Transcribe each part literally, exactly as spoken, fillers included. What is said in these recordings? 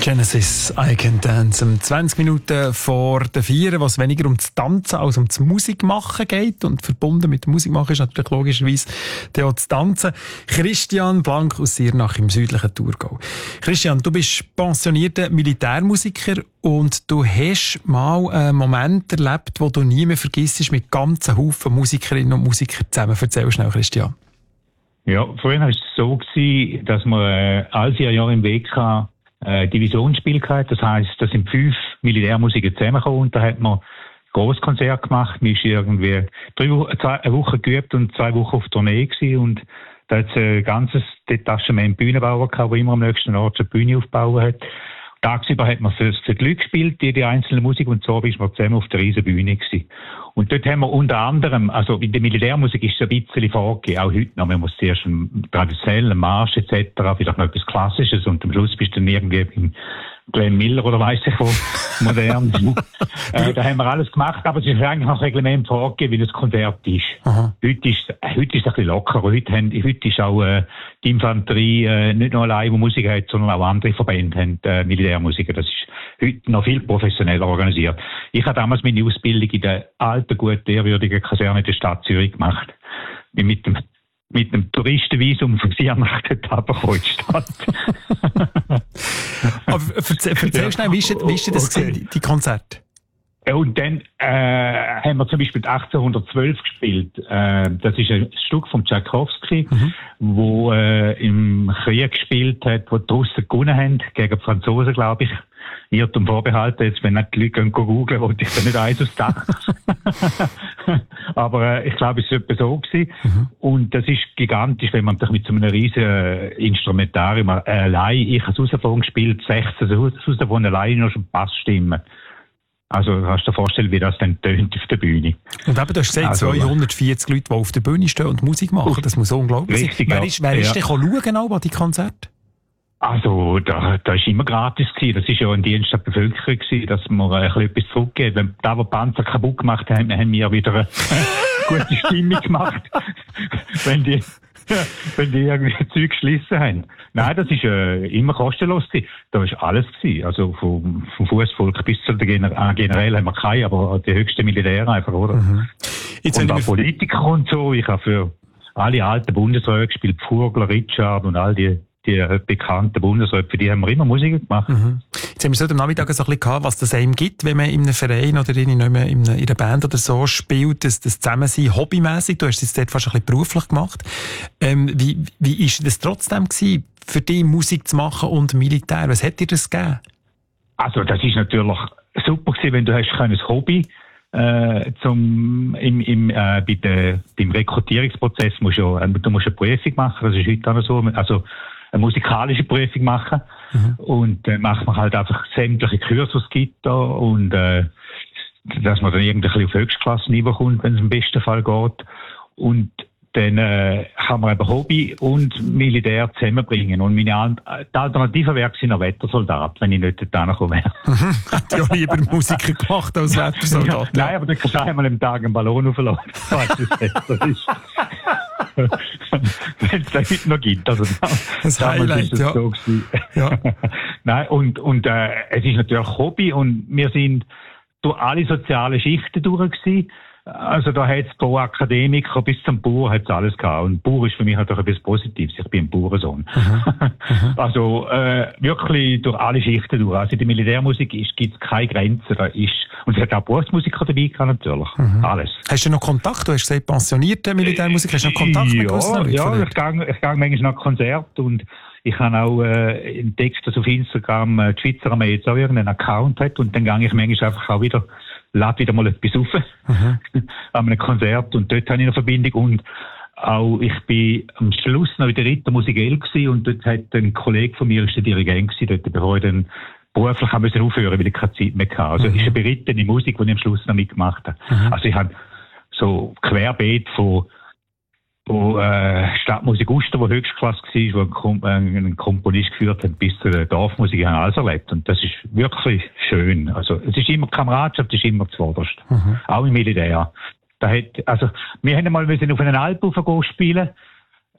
Genesis, I Can Dance. Um zwanzig Minuten vor der Vier, was weniger um das Tanzen als um das Musikmachen geht. Und verbunden mit dem Musikmachen ist natürlich logischerweise auch das Tanzen. Christian Blank aus Siernach im südlichen Thurgau. Christian, du bist pensionierter Militärmusiker und du hast mal einen Moment erlebt, wo du nie mehr vergisst, mit ganzen Haufen Musikerinnen und Musikern zusammen. Erzähl schnell, Christian. Ja, früher war es so gewesen, dass wir äh, all vier Jahre im W K äh, Divisionsspiel gehabt. Das heisst, da sind fünf Militärmusiker zusammengekommen und da hat man ein Grosskonzert gemacht. Wir sind irgendwie drei Wochen, zwei, eine Woche geübt und zwei Wochen auf Tournee gewesen und da hat es ein ganzes Detachement Bühnenbauer gehabt, der immer am nächsten Ort eine Bühne aufbauen hat. Tagsüber hat man für, für die Leute gespielt, die, die einzelne Musik, und so ist man zusammen auf der riesen Bühne gewesen. Und dort haben wir unter anderem, also in der Militärmusik ist es ein bisschen vorgegeben, auch heute noch, man muss zuerst einen traditionellen Marsch et cetera, vielleicht noch etwas Klassisches und am Schluss bist du dann irgendwie beim Glenn Miller oder weiss ich wo, modern. äh, da haben wir alles gemacht, aber es ist eigentlich nach Reglement vorgegeben, wie das Konzert ist. Aha. Heute ist heute ist es ein bisschen lockerer. Heute, haben, heute ist auch äh, die Infanterie äh, nicht nur allein, die Musik hat, sondern auch andere Verbände haben äh, Militärmusiker. Das ist heute noch viel professioneller organisiert. Ich habe damals meine Ausbildung in der alten, guten, ehrwürdigen Kaserne der Stadt Zürich gemacht. Bin mit dem mit einem Touristenvisum von Siernach dort runtergekommen in die Stadt. Aber erzähl, erzähl schnell, wie ist, wie ist das okay. gewesen, die Konzerte? Und dann äh, haben wir zum Beispiel achtzehnhundertzwölf gespielt. Äh, das ist ein Stück von Tchaikovsky, mhm. wo äh, im Krieg gespielt hat, wo die Russen gewonnen haben, gegen die Franzosen, glaube ich. Irrtum vorbehalten, jetzt, wenn nicht die Leute googeln, wollte ich da nicht eins aufs Dach. Aber äh, ich glaube, es war etwa so gewesen. Mhm. Und das ist gigantisch, wenn man sich mit so einem riesen äh, Instrumentarium äh, allein, ich habe Saxophon gespielt, sechzehn Saxophon allein nur schon Bassstimmen. Also kannst du dir vorstellen, wie das dann tönt auf der Bühne. Und eben, du hast gesagt, also, zweihundertvierzig Leute, die auf der Bühne stehen und Musik machen, das muss unglaublich sein. Wer ist, wer ist denn schauen auch an die Konzerte? Also, da, da ist immer gratis gewesen. Das ist ja ein Dienst der Bevölkerung gewesen, dass man ein bisschen etwas zurückgeht. Wenn da, wo Panzer kaputt gemacht haben, haben wir wieder eine gute Stimmung gemacht. wenn die, wenn die irgendwie Zeug geschlissen haben. Nein, das ist äh, immer kostenlos gewesen. Da ist alles gewesen. Also, vom, vom Fußvolk bis zu der Gener- äh, generell haben wir keine, aber die höchsten Militäre einfach, oder? Mhm. Jetzt und auch Politiker und so. Ich habe für alle alten Bundesräte gespielt, Pfurgler, Richard und all die, die bekannten Bundesräte, für die haben wir immer Musik gemacht. Mhm. Jetzt haben wir so am Nachmittag so ein bisschen gehabt, was das einem gibt, wenn man in einem Verein oder in, einer, in einer Band oder so spielt, das, das Zusammensein hobbymässig. Du hast es jetzt dort fast ein bisschen beruflich gemacht. Ähm, wie, wie ist das trotzdem gewesen, für dich Musik zu machen und Militär? Was hat dir das gegeben? Also, das ist natürlich super gewesen, wenn du hast ein Hobby Äh, zum, im, im, äh, bei der, beim Rekrutierungsprozess musst du, äh, du musst eine Prüfung machen, das ist heute auch so, also eine musikalische Prüfung machen. Mhm. Und dann äh, macht man halt einfach sämtliche Kurse, die es gibt da, und äh, dass man dann irgendwie auf Höchstklassenniveau kommt, wenn es im besten Fall geht. Und dann äh, kann man eben Hobby und Militär zusammenbringen. Und meine An- die Alternative wäre gewesen, ein Wettersoldat, wenn ich nicht dort hinkomme. Mhm. Hätte ja lieber Musiker gemacht als Wettersoldat. Ja, nein, aber dann kannst du einmal am Tag einen Ballon aufladen. Weißt du, das ist... wenn es das heute noch gibt. Also, das Highlight, ist es ja. So ja. Nein, und, und äh, es ist natürlich Hobby, und wir sind durch alle sozialen Schichten durch gewesen. Also da hat es pro Akademiker bis zum Bauer hat's alles gehabt. Und Bauer ist für mich natürlich etwas Positives. Ich bin ein Bauernsohn. Mhm. Also äh, wirklich durch alle Schichten durch. Also in der Militärmusik gibt es keine Grenzen. Da ist, und es hat auch Berufsmusiker dabei gehabt, natürlich. Mhm. Alles. Hast du noch Kontakt? Du hast gesagt, pensionierte Militärmusiker. Hast du noch Kontakt ja, mit gewissen Leuten? Ja, ich gehe ich gehe manchmal nach Konzert, und ich habe auch äh, entdeckt, dass auf Instagram äh, die Schweizer Armee jetzt auch irgendeinen Account hat, und dann gehe ich manchmal einfach auch wieder lade wieder mal etwas rauf, mhm. an einem Konzert, und dort habe ich eine Verbindung, und auch ich bin am Schluss noch in der Rittermusik gewesen, und dort hat ein Kollege von mir, ist der Dirigent gewesen, dort, bevor ich dann beruflich haben müssen aufhören, weil ich keine Zeit mehr hatte. Also, mhm. ist eine berittene Musik, die ich am Schluss noch mitgemacht habe. Mhm. Also, ich habe so querbeet von wo äh, Stadtmusik Uster, wo Höchstklasse war, wo ein, Kom- äh, ein Komponist geführt hat, bis zu der Dorfmusik, ich habe alles erlebt. Und das ist wirklich schön. Also, es ist immer Kameradschaft, es ist immer zuvorderst. Mhm. Auch im Militär. Da hat, also, wir haben einmal müssen auf einen Alp raufgehen spielen.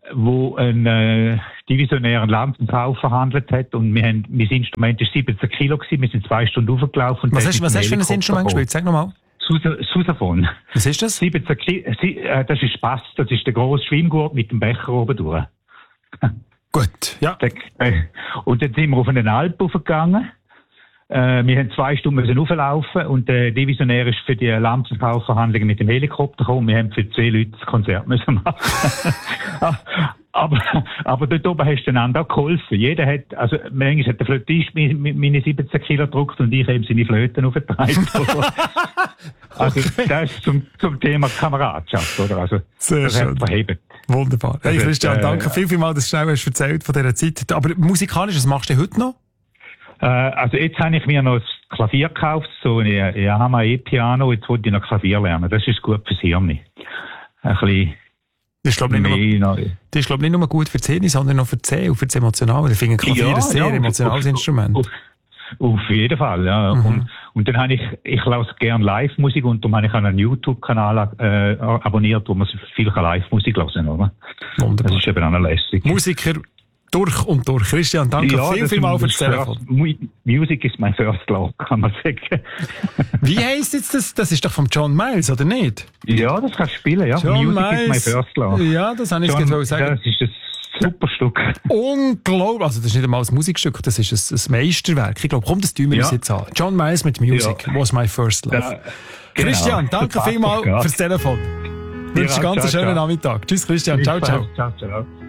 wo ein äh, divisionären Landkauf verhandelt hat und wir haben, mein Instrument ist siebzehn Kilo gewesen, wir sind zwei Stunden hochgelaufen. Was hast, was hast du für ein Instrument gespielt? Sag nochmal. Sousaphon. Was ist das? siebzehn Kilo, äh, das ist Bass, das ist der grosse Schwimmgurt mit dem Becher oben durch. Gut, ja. Und dann sind wir auf einen Alp hochgegangen. Äh, wir haben zwei Stunden müssen hochlaufen und der Divisionär ist für die Landkaufverhandlungen mit dem Helikopter gekommen. Wir haben für zwei Leute das Konzert müssen machen. aber, aber dort oben hast du einander auch geholfen. Jeder hat, also manchmal hat der Flötist meine siebzehn Kilo gedruckt und ich eben seine Flöten aufgetragen. Also okay. Das ist zum, zum Thema Kameradschaft, oder? Also, sehr das schön. Verhebt. Wunderbar. Hey Christian, äh, danke viel, viel mal, dass du schnell hast erzählt von dieser Zeit. Aber musikalisch, was machst du heute noch? Äh, also jetzt habe ich mir noch das Klavier gekauft, so ein Yamaha E-Piano, jetzt wollte ich noch Klavier lernen. Das ist gut fürs Hirn. Ein bisschen das ist, glaube ich, nicht nur, das ist, glaube ich, nicht nur gut für die Zähne, sondern auch für die Zähne und für das Emotionale. Ich finde Klavier ja, ein sehr ja, emotionales auf, Instrument. Auf, auf jeden Fall, ja. Mhm. Und, und dann habe ich, ich lasse gerne Live-Musik und darum habe ich einen YouTube-Kanal äh, abonniert, wo man viel Live-Musik hören kann, oder? Wunderbar. Das ist eben auch lässig. Musiker durch und durch. Christian, danke ja, viel, viel mal für das Telefon. Music ist mein First Love, kann man sagen. Wie heisst jetzt das? Das ist doch von John Miles, oder nicht? Ja, das kannst du spielen, ja. John Music Miles. ist mein First Love. Ja, das habe ich jetzt gerade sagen. Das ist ein super Stück. Unglaublich. Also, das ist nicht einmal ein Musikstück, das ist ein, ein Meisterwerk. Ich glaube, komm, das tun wir ja. uns jetzt an. John Miles mit Music ja. was my first love. Da, genau. Christian, danke vielmals fürs Telefon. Ich wünsche einen ganz schönen Nachmittag. Tschüss, Christian. Ciao, ciao. Ciao, ciao.